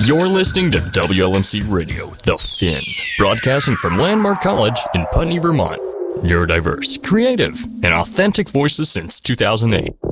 You're listening to WLMC Radio, The Fin, broadcasting from Landmark College in Putney, Vermont. Neurodiverse, creative, and authentic voices since 2008.